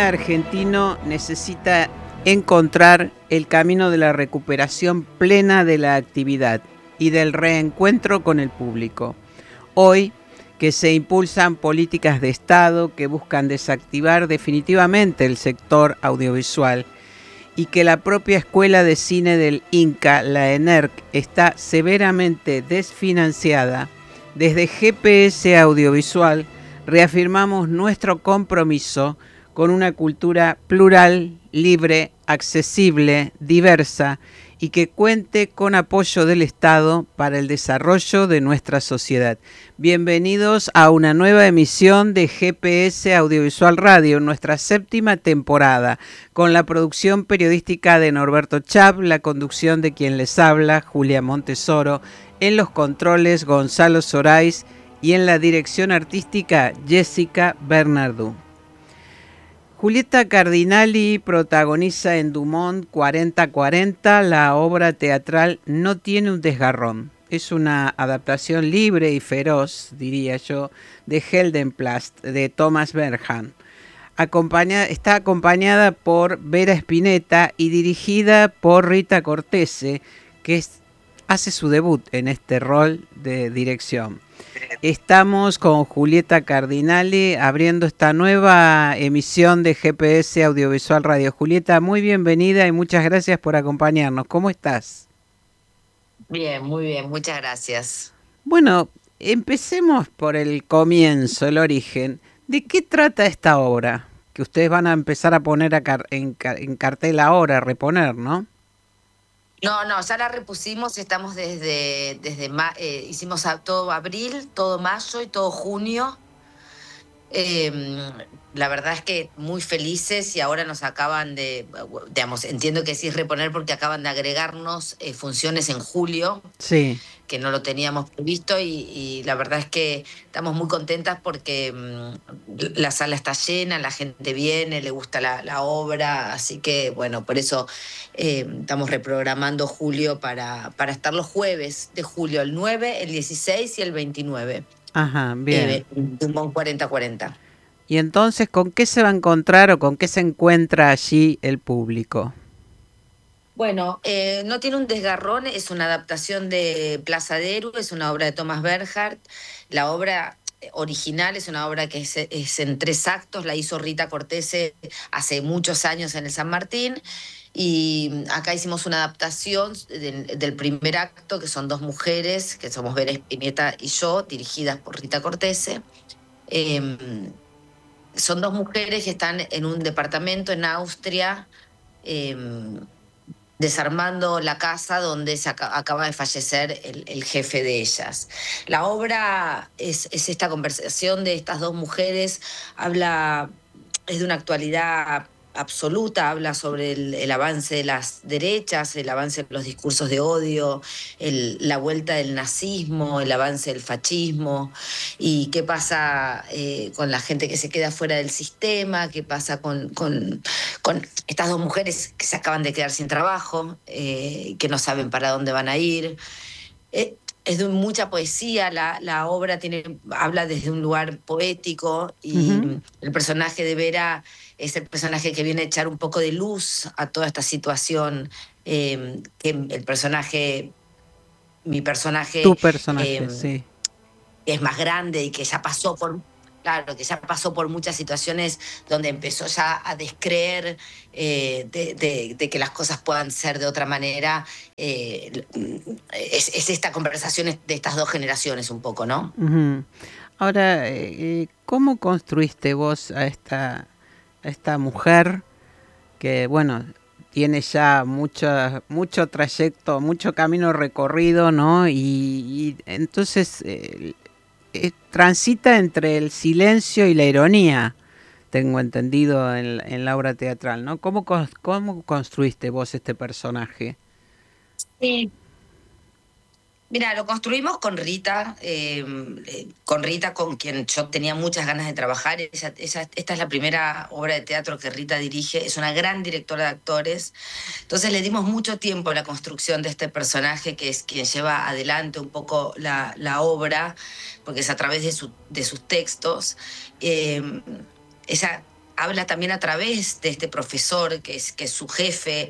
argentino necesita encontrar el camino de la recuperación plena de la actividad y del reencuentro con el público. Hoy, que se impulsan políticas de Estado que buscan desactivar definitivamente el sector audiovisual y que la propia Escuela de Cine del Inca, la ENERC, está severamente desfinanciada, desde GPS Audiovisual reafirmamos nuestro compromiso con una cultura plural, libre, accesible, diversa y que cuente con apoyo del Estado para el desarrollo de nuestra sociedad. Bienvenidos a una nueva emisión de GPS Audiovisual Radio, nuestra 7ª temporada, con la producción periodística de Norberto Chap, la conducción de quien les habla, Julia Montesoro, en los controles Gonzalo Sorais y en la dirección artística Jessica Bernardú. Julieta Cardinali protagoniza en Dumont 4040 la obra teatral No tiene un desgarrón. Es una adaptación libre y feroz, diría yo, de Heldenplast de Thomas Bernhard. Está acompañada por Vera Spinetta y dirigida por Rita Cortese, que hace su debut en este rol de dirección. Estamos con Julieta Cardinali abriendo esta nueva emisión de GPS Audiovisual Radio. Julieta, muy bienvenida y muchas gracias por acompañarnos. ¿Cómo estás? Bien, muy bien, muchas gracias. Bueno, empecemos por el comienzo, el origen. ¿De qué trata esta obra? Que ustedes van a empezar a poner en cartel ahora, a reponer, ¿no? No, ya la repusimos, estamos hicimos todo abril, todo mayo y todo junio. La verdad es que muy felices y ahora nos acaban digamos, entiendo que sí es reponer porque acaban de agregarnos funciones en julio. Sí. Que no lo teníamos previsto y la verdad es que estamos muy contentas porque la sala está llena, la gente viene, le gusta la obra, así que bueno, por eso estamos reprogramando julio para estar los jueves de julio, el 9, el 16 y el 29. Ajá, bien. Dumont 4040. Y entonces, ¿con qué se va a encontrar o con qué se encuentra allí el público? Bueno, No tiene un desgarrón, es una adaptación de Plaza de Héroes, es una obra de Thomas Bernhard. La obra original es una obra que es en 3 actos, la hizo Rita Cortese hace muchos años en el San Martín. Y acá hicimos una adaptación del primer acto, que son 2 mujeres, que somos Vera Spinetta y yo, dirigidas por Rita Cortese. Son 2 mujeres que están en un departamento en Austria, desarmando la casa donde acaba de fallecer el jefe de ellas. La obra es esta conversación de estas 2 mujeres, es de una actualidad absoluta, habla sobre el avance de las derechas, el avance de los discursos de odio, la vuelta del nazismo, el avance del fascismo, y qué pasa con la gente que se queda fuera del sistema, qué pasa con estas 2 mujeres que se acaban de quedar sin trabajo, que no saben para dónde van a ir. Es de mucha poesía, la obra habla desde un lugar poético y el personaje de Vera es el personaje que viene a echar un poco de luz a toda esta situación, que mi personaje, Tu personaje, sí. es más grande y que ya pasó por muchas situaciones donde empezó ya a descreer de que las cosas puedan ser de otra manera. Es esta conversación de estas 2 generaciones un poco, ¿no? Ahora, ¿cómo construiste vos a esta mujer que, bueno, tiene ya mucho trayecto, mucho camino recorrido, ¿no? Y entonces transita entre el silencio y la ironía, tengo entendido en la obra teatral, ¿no? ¿Cómo construiste vos este personaje? Sí. Mira, lo construimos con Rita, con quien yo tenía muchas ganas de trabajar. Esta es la primera obra de teatro que Rita dirige, es una gran directora de actores. Entonces le dimos mucho tiempo a la construcción de este personaje, que es quien lleva adelante un poco la obra, porque es a través de sus textos. Ella habla también a través de este profesor que es su jefe,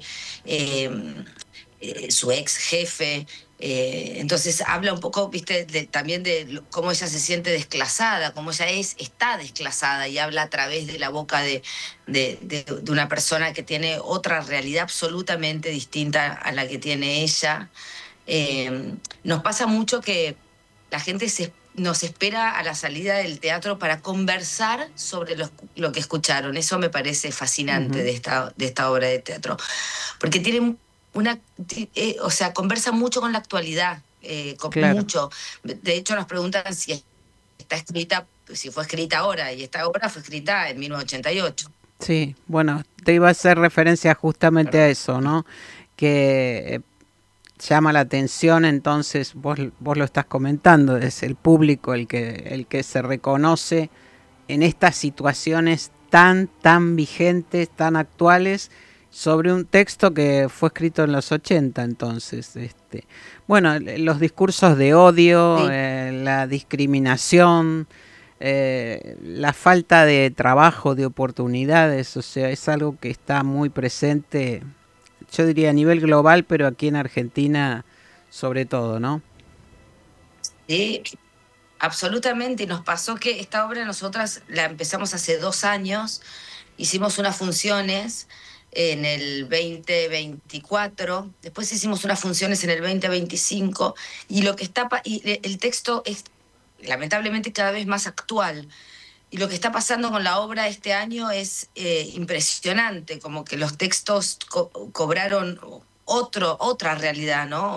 su ex jefe. Entonces habla un poco, viste, también de cómo ella se siente desclasada, cómo ella está desclasada y habla a través de la boca de una persona que tiene otra realidad absolutamente distinta a la que tiene ella. Nos pasa mucho que la gente nos espera a la salida del teatro para conversar sobre lo que escucharon. Eso me parece fascinante Ujú. de esta obra de teatro, porque tiene o sea, conversa mucho con la actualidad, Claro. mucho. De hecho, nos preguntan si está escrita, si fue escrita ahora, y esta obra fue escrita en 1988. Sí, bueno, te iba a hacer referencia justamente a Perdón. eso, ¿no? Que llama la atención, entonces vos lo estás comentando, es el público el que se reconoce en estas situaciones tan vigentes, tan actuales, sobre un texto que fue escrito en los 80, entonces, bueno, los discursos de odio, Sí. la discriminación, la falta de trabajo, de oportunidades, o sea, es algo que está muy presente, yo diría a nivel global, pero aquí en Argentina sobre todo, ¿no? Sí, absolutamente. Y nos pasó que esta obra nosotras la empezamos hace 2 años, hicimos unas funciones en el 2024, después hicimos unas funciones en el 2025, y el texto es lamentablemente cada vez más actual. Y lo que está pasando con la obra este año es impresionante, como que los textos cobraron otra realidad, ¿no?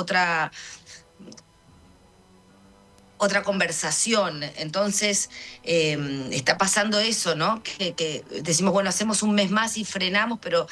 Otra conversación. Entonces, está pasando eso, ¿no? Que decimos, bueno, hacemos un mes más y frenamos, pero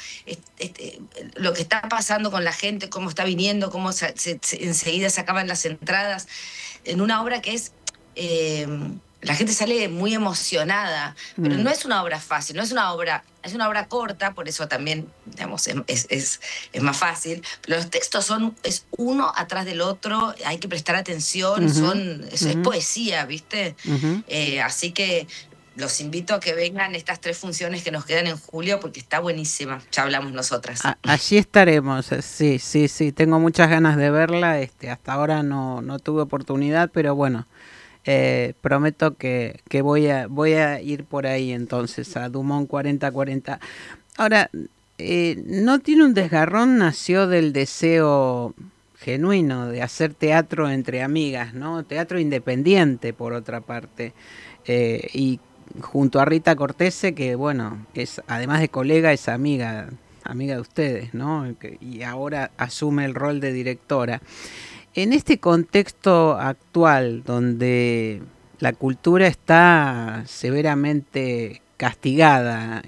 lo que está pasando con la gente, cómo está viniendo, cómo enseguida se acaban las entradas, en una obra que es... eh, la gente sale muy emocionada, pero Mm. no es una obra fácil, no es una obra, es una obra corta, por eso también, digamos, es más fácil. Pero los textos es uno atrás del otro, hay que prestar atención, Ujú, es ujú, poesía, ¿viste? ujú. Así que los invito a que vengan estas 3 funciones que nos quedan en julio porque está buenísima. Ya hablamos nosotras. Allí estaremos, sí, sí, sí, tengo muchas ganas de verla, hasta ahora no tuve oportunidad, pero bueno, prometo que voy a ir por ahí entonces, a Dumont 4040. Ahora, ¿no tiene un desgarrón? Nació del deseo genuino de hacer teatro entre amigas, ¿no? Teatro independiente, por otra parte. Y junto a Rita Cortese, que bueno, es además de colega, es amiga de ustedes, ¿no? Y ahora asume el rol de directora. En este contexto actual, donde la cultura está severamente castigada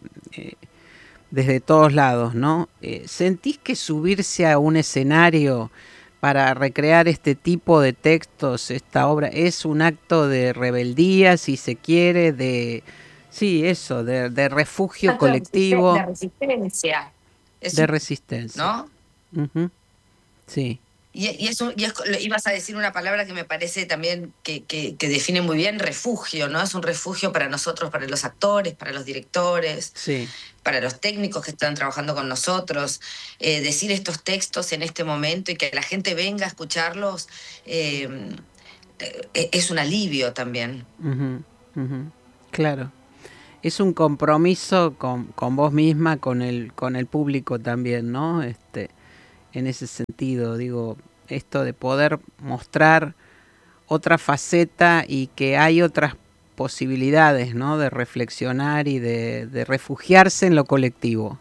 desde todos lados, ¿no? ¿Sentís que subirse a un escenario para recrear este tipo de textos, esta obra, es un acto de rebeldía, si se quiere, sí, eso, de refugio Acto de colectivo, resistencia. Es de un, resistencia? ¿no? Ujú. Sí. Ibas a decir una palabra que me parece también que define muy bien, refugio, ¿no? Es un refugio para nosotros, para los actores, para los directores, Sí. para los técnicos que están trabajando con nosotros. Decir estos textos en este momento y que la gente venga a escucharlos, eh, es un alivio también. Ujú, ujú. Claro. Es un compromiso con vos misma, con el público también, ¿no? En ese sentido, digo, esto de poder mostrar otra faceta y que hay otras posibilidades, ¿no? De reflexionar y de refugiarse en lo colectivo.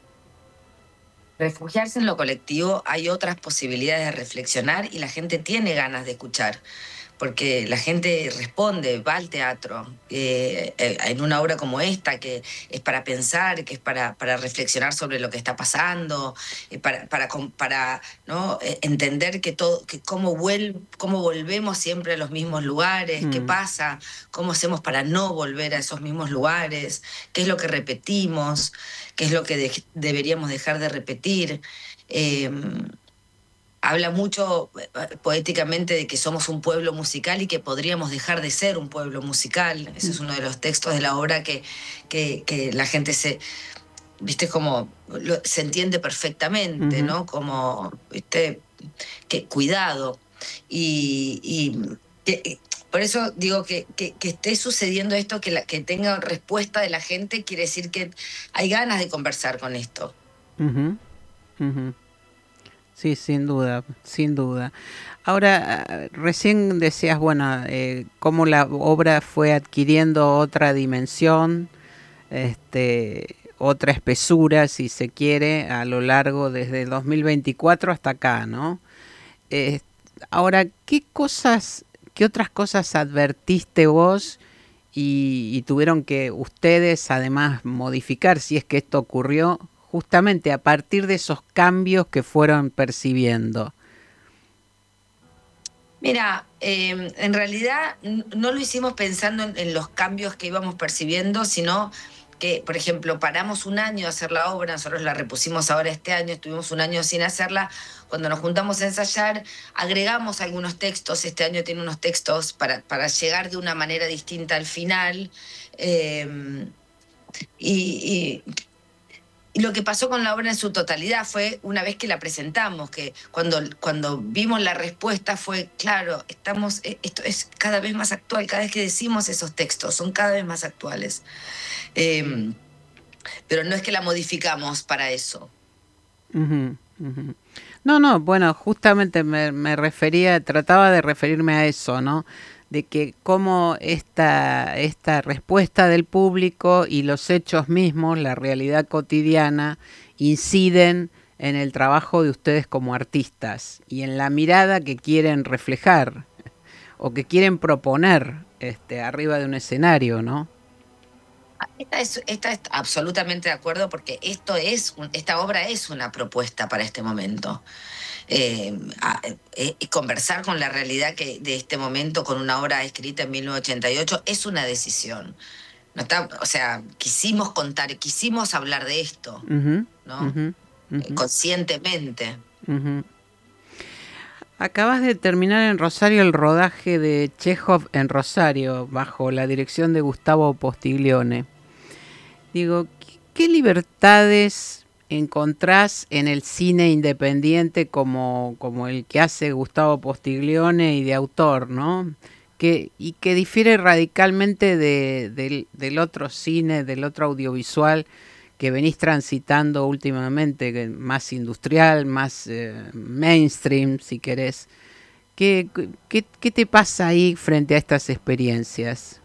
Refugiarse en lo colectivo, hay otras posibilidades de reflexionar y la gente tiene ganas de escuchar, porque la gente responde, va al teatro, en una obra como esta, que es para pensar, que es para reflexionar sobre lo que está pasando, para ¿no? Entender que cómo volvemos siempre a los mismos lugares, qué Mm. pasa, cómo hacemos para no volver a esos mismos lugares, qué es lo que repetimos, qué es lo que deberíamos dejar de repetir. Eh, habla mucho poéticamente de que somos un pueblo musical y que podríamos dejar de ser un pueblo musical. Ese es uno de los textos de la obra que la gente se, viste, como se entiende perfectamente, Ujú. ¿no? Como, viste, que cuidado. Y por eso digo que esté sucediendo esto, que tenga respuesta de la gente, quiere decir que hay ganas de conversar con esto. Ujú, ujú. Sí, sin duda, sin duda. Ahora, recién decías, bueno, cómo la obra fue adquiriendo otra dimensión, otra espesura, si se quiere, a lo largo desde 2024 hasta acá, ¿no? Eh, Ahora, qué otras cosas advertiste vos y tuvieron que ustedes además modificar, si es que esto ocurrió, justamente a partir de esos cambios que fueron percibiendo? Mira, en realidad no lo hicimos pensando en los cambios que íbamos percibiendo, sino que, por ejemplo, paramos un año de hacer la obra, nosotros la repusimos ahora este año, estuvimos un año sin hacerla, cuando nos juntamos a ensayar, agregamos algunos textos, este año tiene unos textos para llegar de una manera distinta al final. eh, y, y lo que pasó con la obra en su totalidad fue una vez que la presentamos, que cuando vimos la respuesta fue, claro, esto es cada vez más actual, cada vez que decimos esos textos son cada vez más actuales. Eh, pero no es que la modificamos para eso. Ujú, ujú. No, no, bueno, justamente me refería, trataba de referirme a eso, ¿no? De que cómo esta respuesta del público y los hechos mismos, la realidad cotidiana, inciden en el trabajo de ustedes como artistas y en la mirada que quieren reflejar o que quieren proponer arriba de un escenario, ¿no? Esta es absolutamente de acuerdo porque esta obra es una propuesta para este momento. Conversar con la realidad de este momento con una obra escrita en 1988 es una decisión. No está, o sea, quisimos contar, quisimos hablar de esto, Ujú, ¿no? ujú, ujú, Conscientemente. ujú. Acabas de terminar en Rosario el rodaje de Chekhov en Rosario, bajo la dirección de Gustavo Postiglione. Digo, ¿qué libertades encontrás en el cine independiente como el que hace Gustavo Postiglione y de autor, ¿no? Y que difiere radicalmente del otro cine, del otro audiovisual que venís transitando últimamente, más industrial, más mainstream, si querés. ¿Qué te pasa ahí frente a estas experiencias?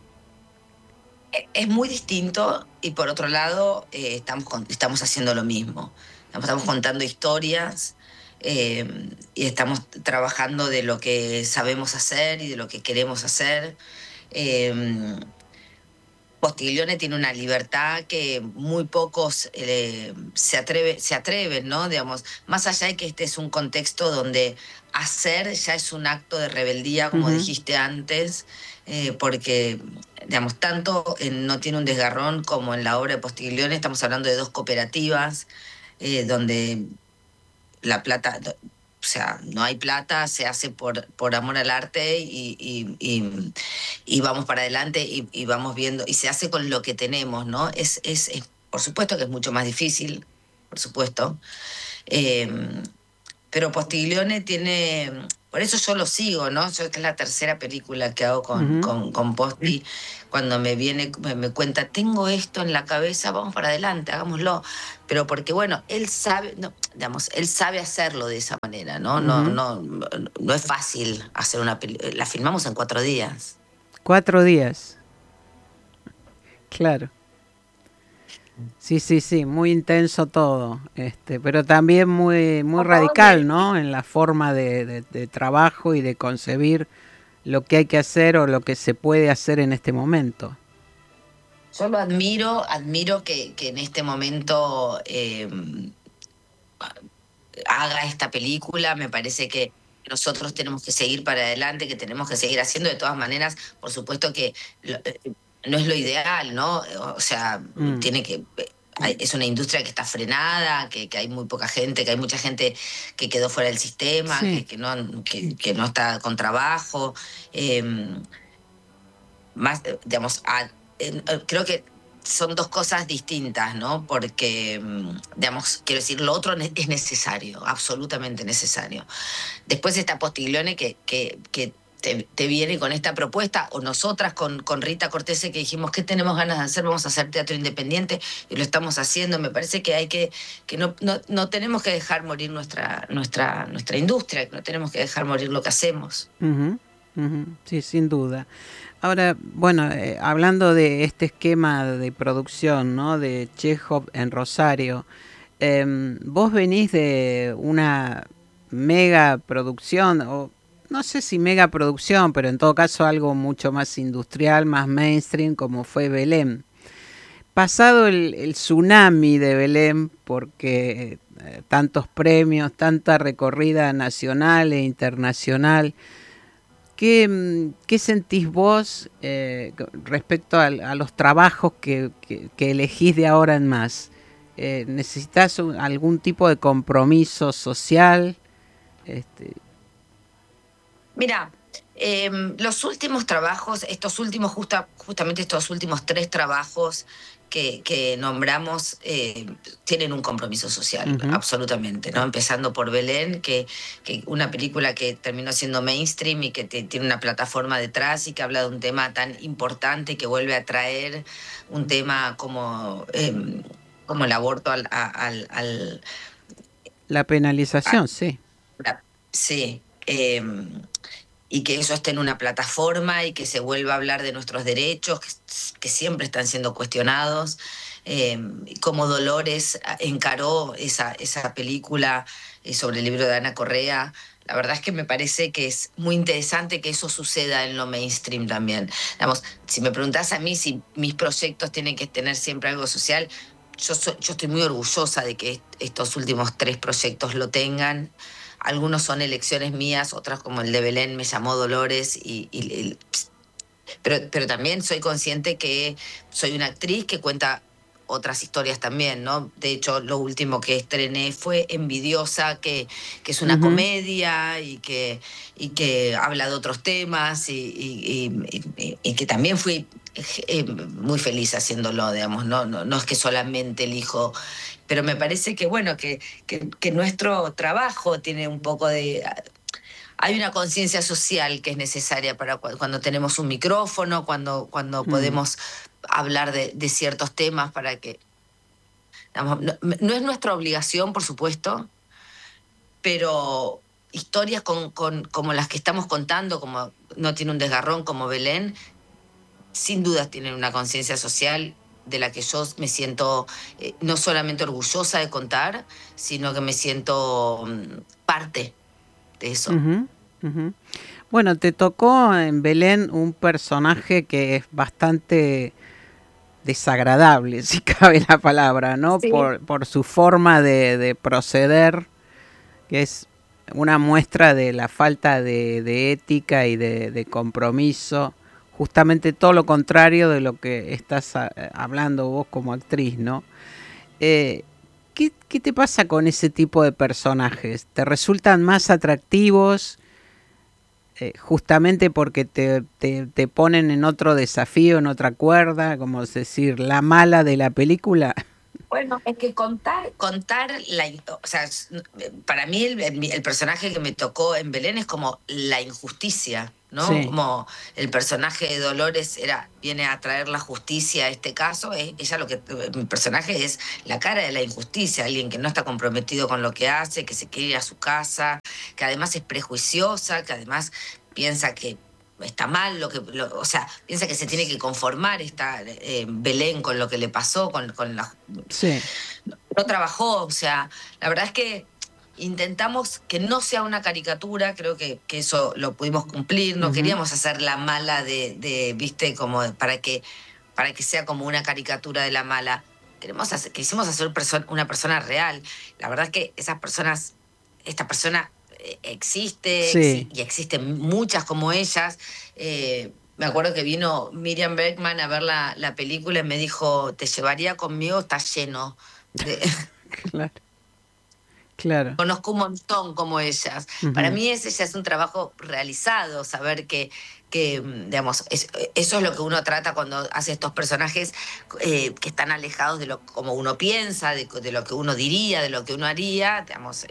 Es muy distinto y por otro lado estamos haciendo lo mismo. Estamos contando historias y estamos trabajando de lo que sabemos hacer y de lo que queremos hacer. Eh, Postiglione tiene una libertad que muy pocos se atreven, ¿no? Digamos, más allá de que este es un contexto donde hacer ya es un acto de rebeldía, como Ujú, dijiste antes, porque, digamos, tanto No tiene un desgarrón como en la obra de Postiglione estamos hablando de dos cooperativas donde la plata, o sea, no hay plata, se hace por amor al arte y vamos para adelante y vamos viendo, y se hace con lo que tenemos, ¿no? Por supuesto que es mucho más difícil, por supuesto. Eh, pero Postiglione tiene, por eso yo lo sigo, ¿no? Yo que es la tercera película que hago ujú. con Posti, cuando me cuenta, tengo esto en la cabeza, vamos para adelante, hagámoslo. Pero porque, bueno, él sabe, no, digamos, él sabe hacerlo de esa manera, ¿no? Ujú. No es fácil hacer una película, la filmamos en 4 días. 4 días, claro. Sí, sí, sí, muy intenso todo, pero también muy Como radical, ¿no? En la forma de trabajo y de concebir lo que hay que hacer o lo que se puede hacer en este momento. yo lo admiro que en este momento haga esta película, me parece que nosotros tenemos que seguir para adelante, que tenemos que seguir haciendo de todas maneras, por supuesto que no es lo ideal, ¿no? O sea, Mm, tiene que es una industria que está frenada, que hay muy poca gente, que hay mucha gente que quedó fuera del sistema, Sí. que no está con trabajo. Eh, digamos, creo que son dos cosas distintas, ¿no? Porque, digamos, quiero decir, lo otro es necesario, absolutamente necesario. Después está Postiglione que te viene con esta propuesta, o nosotras con Rita Cortese que dijimos, ¿qué tenemos ganas de hacer? Vamos a hacer teatro independiente y lo estamos haciendo. Me parece que hay que no tenemos que dejar morir nuestra industria, que no tenemos que dejar morir lo que hacemos. Ujú, ujú, sí, sin duda. Ahora, bueno, hablando de este esquema de producción, ¿no? De Chekhov en Rosario, vos venís de una mega producción, o no sé si mega producción, pero en todo caso algo mucho más industrial, más mainstream, como fue Belén. Pasado el tsunami de Belén, porque tantos premios, tanta recorrida nacional e internacional, ¿qué sentís vos respecto a los trabajos que elegís de ahora en más? ¿Necesitas algún tipo de compromiso social? Este, Mira, los últimos trabajos, justamente estos últimos 3 trabajos que nombramos, tienen un compromiso social, ujú, absolutamente, ¿no? Empezando por Belén, que una película que terminó siendo mainstream y que tiene una plataforma detrás y que habla de un tema tan importante que vuelve a traer un tema como el aborto la penalización, sí. sí. Y que eso esté en una plataforma y que se vuelva a hablar de nuestros derechos, que siempre están siendo cuestionados. Cómo Dolores encaró esa película sobre el libro de Ana Correa. La verdad es que me parece que es muy interesante que eso suceda en lo mainstream también. Digamos, si me preguntás a mí si mis proyectos tienen que tener siempre algo social, yo estoy muy orgullosa de que estos últimos 3 proyectos lo tengan. Algunos son elecciones mías, otras como el de Belén me llamó Dolores, pero también soy consciente que soy una actriz que cuenta otras historias también, ¿no? De hecho, lo último que estrené fue Envidiosa, que es una Ujú, comedia y que habla de otros temas y que también fui muy feliz haciéndolo, digamos, no es que solamente elijo, pero me parece que, bueno, que nuestro trabajo tiene un poco de... Hay una conciencia social que es necesaria para cuando tenemos un micrófono, cuando mm, podemos hablar de ciertos temas para que... digamos, no es nuestra obligación, por supuesto, pero historias como las que estamos contando, como No tiene un desgarrón, como Belén, sin dudas tienen una conciencia social de la que yo me siento no solamente orgullosa de contar, sino que me siento parte de eso. ujú, ujú. Bueno, te tocó en Belén un personaje que es bastante desagradable, si cabe la palabra, ¿no? Sí. Por su forma de proceder, que es una muestra de la falta de ética y de compromiso, justamente todo lo contrario de lo que estás hablando vos como actriz, ¿no? Eh, ¿qué te pasa con ese tipo de personajes? ¿Te resultan más atractivos justamente porque te ponen en otro desafío, en otra cuerda, como es decir, la mala de la película? Bueno, es que o sea, para mí el personaje que me tocó en Belén es como la injusticia, ¿no? Sí. Como el personaje de Dolores viene a traer la justicia a este caso, mi personaje es la cara de la injusticia, alguien que no está comprometido con lo que hace, que se quiere ir a su casa, que además es prejuiciosa, que además piensa que está mal o sea, piensa que se tiene que conformar Belén con lo que le pasó, con la Sí. no trabajó, o sea, la verdad es que intentamos que no sea una caricatura, creo que eso lo pudimos cumplir, no Ujú. queríamos hacer la mala viste, como para que sea como una caricatura de la mala. Quisimos hacer una persona real. La verdad es que esta persona existe Sí. y existen muchas como ellas. me acuerdo que vino Miriam Bergman a ver la película y me dijo, te llevaría conmigo, está lleno de... Claro, claro. Conozco un montón como ellas. Para Ujú. mí ese ya es un trabajo realizado, saber digamos, eso es lo que uno trata cuando hace estos personajes que están alejados de lo como uno piensa, de lo que uno diría, de lo que uno haría, digamos,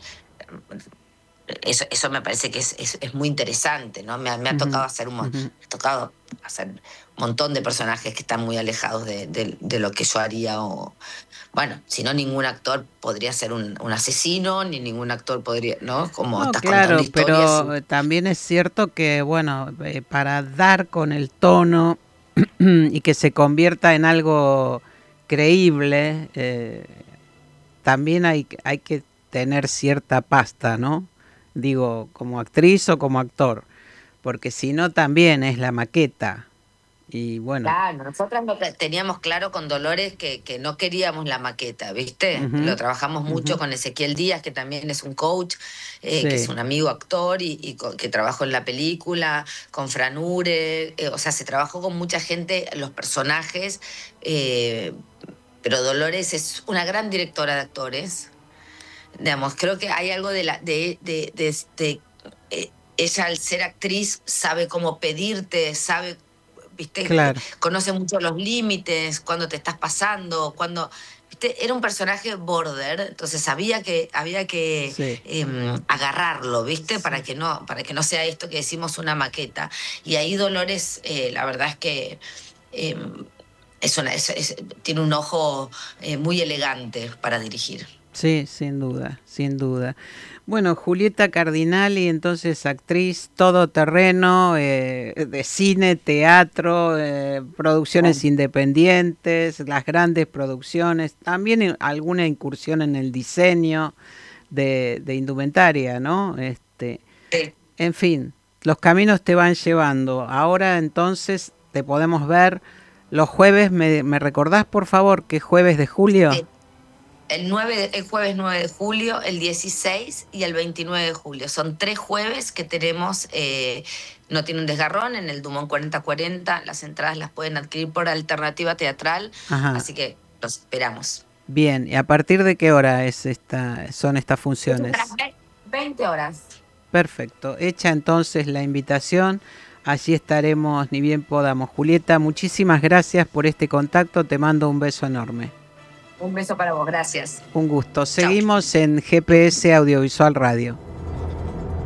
eso me parece que es muy interesante, ¿no? Me ha tocado Ujú, hacer me ujú. ha tocado hacer un montón de personajes que están muy alejados de lo que yo haría o, bueno, si no, ningún actor podría ser un asesino, ni ningún actor podría, ¿no? Como No, estás contando claro, historias y... pero también es cierto que, bueno, para dar con el tono y que se convierta en algo creíble, también hay que tener cierta pasta, ¿no? Digo, como actriz o como actor, porque si no también es la maqueta. Y bueno, Claro, nosotras lo que teníamos claro con Dolores que no queríamos la maqueta, ¿viste? Lo ujú, trabajamos mucho ujú, con Ezequiel Díaz, que también es un coach, que es sí, un amigo actor que trabajó en la película, con Franure, o sea, se trabajó con mucha gente, los personajes, eh, pero Dolores es una gran directora de actores. Digamos, creo que hay algo ella al ser actriz sabe cómo pedirte, sabe, viste, claro, conoce mucho los límites, cuando te estás pasando, viste, era un personaje border, entonces sabía que había que sí, agarrarlo, viste, sí. para que no sea esto que decimos una maqueta. Y ahí Dolores, la verdad es que em, tiene un ojo muy elegante para dirigir. Sí, sin duda, sin duda. Bueno, Julieta Cardinali, entonces actriz todoterreno, de cine, teatro, producciones independientes, las grandes producciones, también alguna incursión en el diseño de indumentaria, ¿no? Sí. En fin, los caminos te van llevando. Ahora entonces te podemos ver los jueves. ¿Me recordás, por favor, qué jueves de julio? Sí. El jueves 9 de julio, el 16 y el 29 de julio. Son 3 jueves que tenemos, no tiene un desgarrón, en el Dumont 4040. Las entradas las pueden adquirir por alternativa teatral, Ajá. así que los esperamos. Bien, ¿y a partir de qué hora son estas Eso es a las funciones? 20 horas. Perfecto, hecha entonces la invitación, allí estaremos ni bien podamos. Julieta, muchísimas gracias por este contacto, te mando un beso enorme. Un beso para vos, gracias. Un gusto. Chao. Seguimos en GPS Audiovisual Radio.